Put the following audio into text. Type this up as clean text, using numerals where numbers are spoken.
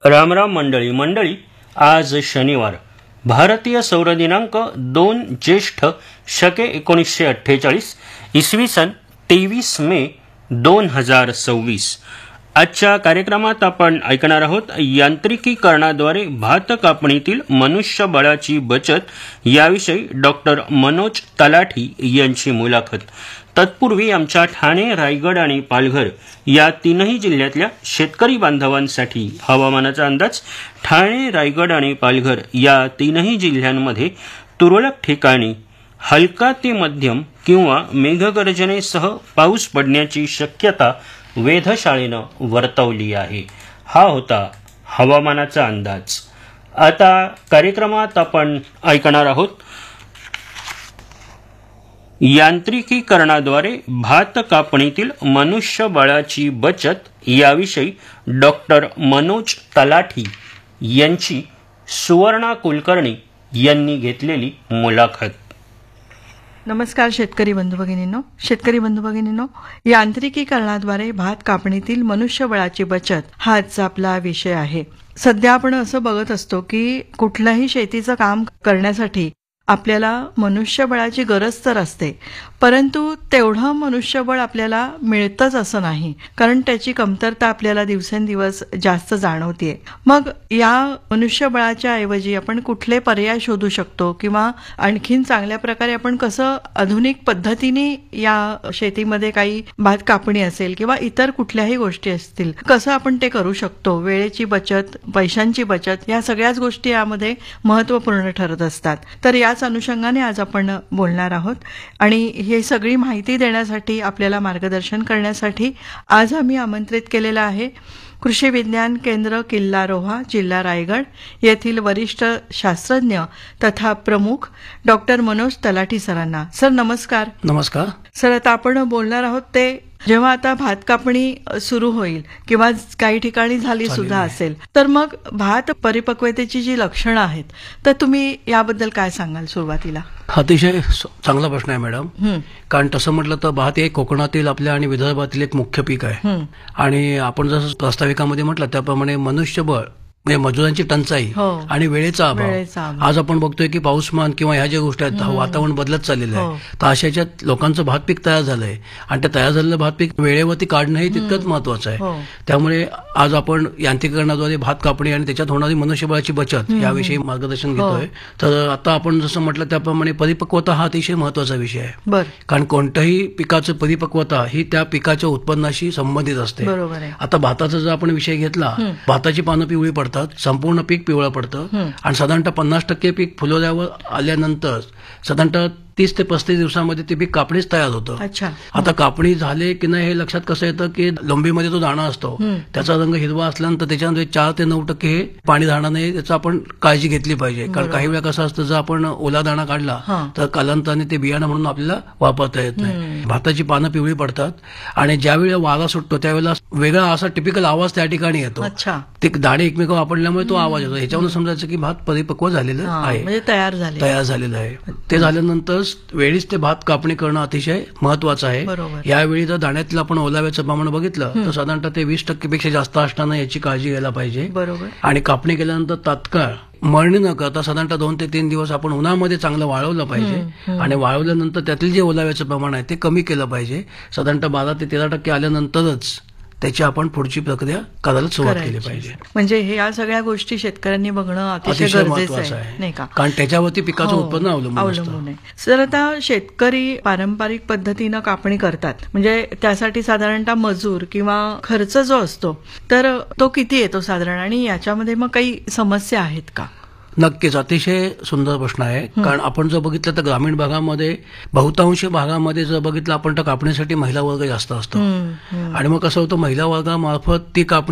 रामराम मंडळी आज शनिवार भारतीय सौर दिनांक 2 ज्येष्ठ शके 1948 इसवी सन 23 मे 2026. आजच्या कार्यक्रमात आपण ऐकणार आहोत यांत्रिकीकरणाद्वारे भात कापणीतील मनुष्यबळाची बचत याविषयी डॉक्टर मनोज तलाठी यांची मुलाखत. तत्पूर्वी आमच्या ठाणे, रायगड आणि पालघर या तीनही जिल्ह्यातल्या शेतकरी बांधवांसाठी हवामानाचा अंदाज. ठाणे, रायगड आणि पालघर या तीनही जिल्ह्यांमध्ये तुरळक ठिकाणी हलका ते मध्यम किंवा मेघगर्जनेसह पाऊस पडण्याची शक्यता वेधशाळेनं वर्तवली आहे. हा होता हवामानाचा अंदाज. आता कार्यक्रमात आपण ऐकणार आहोत यांत्रिकीकरणाद्वारे भात कापणीतील मनुष्यबळाची बचत याविषयी डॉक्टर मनोज तलाठी यांची सुवर्णा कुलकर्णी यांनी घेतलेली मुलाखत. नमस्कार शेतकरी बंधू भगिनींनो, यांत्रिकीकरणाद्वारे भात कापणीतील मनुष्यबळाची बचत हा आजचा आपला विषय आहे. सध्या आपण असं बघत असतो की कुठलंही शेतीचं काम करण्यासाठी आपल्याला मनुष्यबळाची गरज तर असते, परंतु तेवढं मनुष्यबळ आपल्याला मिळतच असं नाही, कारण त्याची कमतरता आपल्याला दिवसेंदिवस जास्त जाणवतीये. मग या मनुष्यबळाच्या ऐवजी आपण कुठले पर्याय शोधू शकतो किंवा आणखीन चांगल्या प्रकारे आपण कसं आधुनिक पद्धतीने या शेतीमध्ये काही भात कापणी असेल किंवा इतर कुठल्याही गोष्टी असतील कसं आपण ते करू शकतो. वेळेची बचत, पैशांची बचत या सगळ्याच गोष्टी यामध्ये महत्त्वपूर्ण ठरत असतात. तर याच अनुषंगाने आज आपण बोलणार आहोत आणि ही सगळी माहिती देण्यासाठी आपल्याला मार्गदर्शन करण्यासाठी आज आम्ही आमंत्रित केलेलं आहे कृषी विज्ञान केंद्र किल्ला रोहा, जिल्हा रायगड येथील वरिष्ठ शास्त्रज्ञ तथा प्रमुख डॉक्टर मनोज तलाठी सरांना. सर नमस्कार. नमस्कार सर. आता आपण बोलणार आहोत ते जेव्हा आता भात कापणी सुरू होईल किंवा काही ठिकाणी झाली सुद्धा असेल, तर मग भात परिपक्वतेची जी लक्षणं आहेत तर तुम्ही याबद्दल काय सांगाल सुरुवातीला? अतिशय चांगला प्रश्न आहे मॅडम. कारण तसं म्हटलं तर भात हे कोकणातील आपल्या आणि विदर्भातील एक मुख्य पीक आहे. आणि आपण जसं प्रास्ताविकामध्ये म्हटलं त्याप्रमाणे मनुष्यबळ म्हणजे मजुरांची टंचाई आणि वेळेचा अभाव. आज आपण बघतोय की पाऊसमान किंवा ह्या ज्या गोष्टी आहेत वातावरण बदलत चाललेलं आहे. तर अशाच्यात लोकांचं भात पीक तयार झालंय आणि त्या तयार झालेलं भात पीक वेळेवरती काढणं हे तितकंच महत्वाचं आहे. त्यामुळे आज आपण यांत्रिकीकरणाद्वारे भात कापणी आणि त्याच्यात होणारी मनुष्यबळाची बचत याविषयी मार्गदर्शन घेतोय. तर आता आपण जसं म्हटलं त्याप्रमाणे परिपक्वता हा अतिशय महत्वाचा विषय आहे. कारण कोणत्याही पिकाचं परिपक्वता ही त्या पिकाच्या उत्पन्नाशी संबंधित असते. आता भाताचा जर आपण विषय घेतला, भाताची पानं पिवळी पडतात, संपूर्ण पीक पिवळं पडतं आणि साधारणतः 50% पीक फुलवल्यावर आल्यानंतर साधारणतः 30 ते 35 दिवसांमध्ये ते पीक कापणीच तयार होतं. आता कापणी झाले की नाही हे लक्षात कसं येतं की लंबीमध्ये तो दाणा असतो, त्याचा रंग हिरवा असल्यानंतर त्याच्यामध्ये 4 ते 9% हे पाणी दाणा नाही, त्याचं आपण काळजी घेतली पाहिजे. कारण काही वेळा कसं असतं, जर आपण ओला दाणा काढला तर कालांतराने ते बियाणं म्हणून आपल्याला वापरता येत नाही. भाताची पानं पिवळी पडतात आणि ज्यावेळेला वारा सुटतो त्यावेळेला वेगळा असा टिपिकल आवाज त्या ठिकाणी येतो. ते दाणे एकमेकांवर वापरल्यामुळे तो आवाज येतो. ह्याच्यावरून समजायचं की भात परिपक्व झालेलं आहे, तयार झालेलं आहे. ते झाल्यानंतर वेळीच ते भात कापणी करणं अतिशय महत्वाचं आहे. यावेळी जर दाण्यातलं आपण ओलाव्याचं प्रमाण बघितलं तर साधारणतः ते 20% पेक्षा जास्त असताना याची काळजी घ्यायला पाहिजे. आणि कापणी केल्यानंतर तात्काळ मळणी न करता साधारणतः 2 ते 3 दिवस आपण उन्हामध्ये चांगलं वाळवलं पाहिजे. आणि वाळवल्यानंतर त्यातील जे ओलाव्याचं प्रमाण आहे ते कमी केलं पाहिजे. साधारणतः 12 ते 13% आल्यानंतरच त्याची आपण पुढची प्रक्रिया करायला सुरुवात केली पाहिजे. म्हणजे हे या सगळ्या गोष्टी शेतकऱ्यांनी बघणं अतिशय गरजेचं आहे, नाही का? कारण त्याच्यावरती पिकाचं उत्पन्न अवलंबून आहे. सर, आता शेतकरी पारंपरिक पद्धतीनं कापणी करतात, म्हणजे त्यासाठी साधारणतः मजूर किंवा खर्च जो असतो तर तो किती येतो साधारण, आणि याच्यामध्ये मग काही समस्या आहेत का? नक्कीच, अतिशय सुंदर प्रश्न आहे. कारण आपण जर बघितलं तर ग्रामीण भागामध्ये बहुतांश भागामध्ये जर बघितलं आपण तर कापणीसाठी महिला वर्ग जास्त असतो. आणि मग कसं होतं, महिला वर्गामार्फत ती कापणी